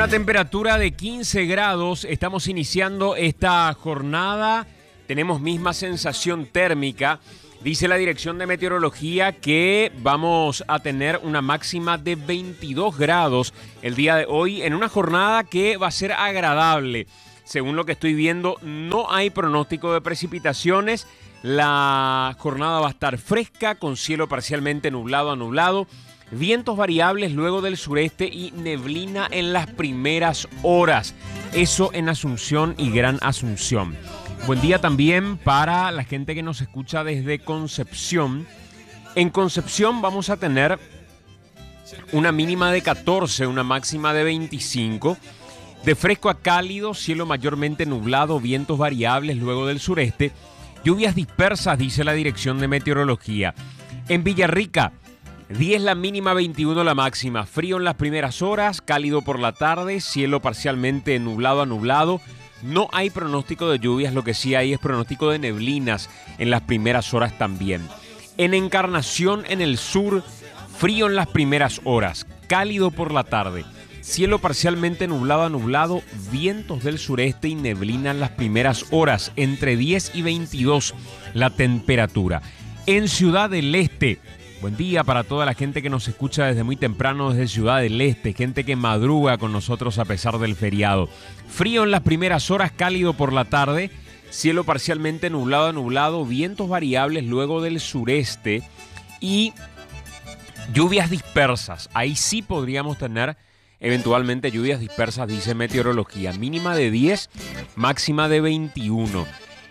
Una temperatura de 15 grados. Estamos iniciando esta jornada. Tenemos misma sensación térmica. Dice la Dirección de Meteorología que vamos a tener una máxima de 22 grados el día de hoy en una jornada que va a ser agradable. Según lo que estoy viendo, no hay pronóstico de precipitaciones. La jornada va a estar fresca con cielo parcialmente nublado a nublado. Vientos variables luego del sureste y neblina en las primeras horas. Eso en Asunción y Gran Asunción. Buen día también para la gente que nos escucha desde Concepción. En Concepción vamos a tener una mínima de 14, una máxima de 25. De fresco a cálido, cielo mayormente nublado, vientos variables luego del sureste. Lluvias dispersas, dice la Dirección de Meteorología. En Villarrica, 10 la mínima, 21 la máxima. Frío en las primeras horas, cálido por la tarde, cielo parcialmente nublado a nublado. No hay pronóstico de lluvias, lo que sí hay es pronóstico de neblinas en las primeras horas también. En Encarnación, en el sur, frío en las primeras horas, cálido por la tarde. Cielo parcialmente nublado a nublado, vientos del sureste y neblina en las primeras horas, entre 10 y 22 la temperatura. En Ciudad del Este, buen día para toda la gente que nos escucha desde muy temprano desde Ciudad del Este, gente que madruga con nosotros a pesar del feriado. Frío en las primeras horas, cálido por la tarde, cielo parcialmente nublado a nublado, vientos variables luego del sureste y lluvias dispersas. Ahí sí podríamos tener eventualmente lluvias dispersas, dice Meteorología. Mínima de 10, máxima de 21.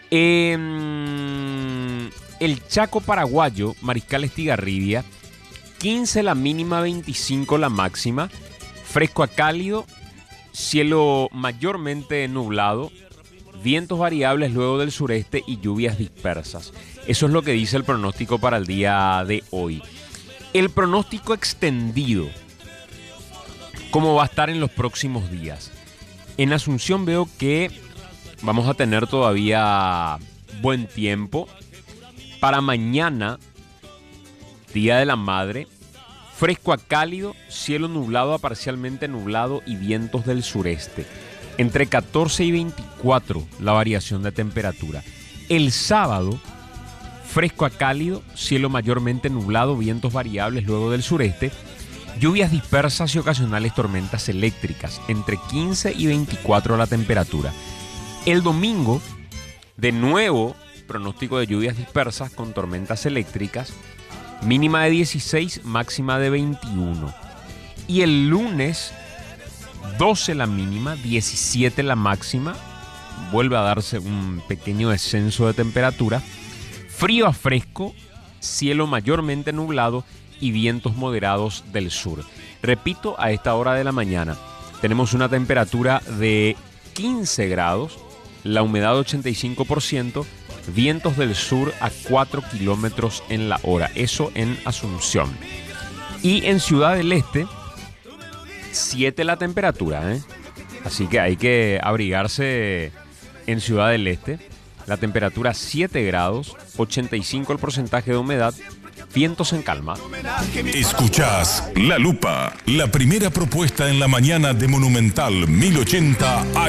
El Chaco paraguayo, Mariscal Estigarribia, 15 la mínima, 25 la máxima. Fresco a cálido, cielo mayormente nublado, vientos variables luego del sureste y lluvias dispersas. Eso es lo que dice el pronóstico para el día de hoy. El pronóstico extendido, ¿cómo va a estar en los próximos días? En Asunción veo que vamos a tener todavía buen tiempo. Para mañana, Día de la Madre, fresco a cálido, cielo nublado a parcialmente nublado y vientos del sureste. Entre 14 y 24 la variación de temperatura. El sábado, fresco a cálido, cielo mayormente nublado, vientos variables luego del sureste. Lluvias dispersas y ocasionales tormentas eléctricas, entre 15 y 24 la temperatura. El domingo, de nuevo, pronóstico de lluvias dispersas con tormentas eléctricas, mínima de 16, máxima de 21. Y el lunes, 12 la mínima, 17 la máxima, vuelve a darse un pequeño descenso de temperatura, frío a fresco, cielo mayormente nublado y vientos moderados del sur. Repito, a esta hora de la mañana tenemos una temperatura de 15 grados, la humedad 85%, vientos del sur a 4 kilómetros en la hora. Eso en Asunción. Y en Ciudad del Este, 7 la temperatura, ¿eh? Así que hay que abrigarse en Ciudad del Este. La temperatura 7 grados, 85 el porcentaje de humedad, vientos en calma. Escuchás La Lupa, la primera propuesta en la mañana de Monumental 1080 AM.